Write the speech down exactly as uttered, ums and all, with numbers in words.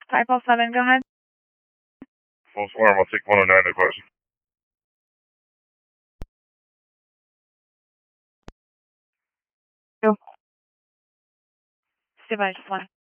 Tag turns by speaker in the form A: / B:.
A: five oh seven, go ahead.
B: False alarm, I'll take one oh nine to question.
A: Go. Device one.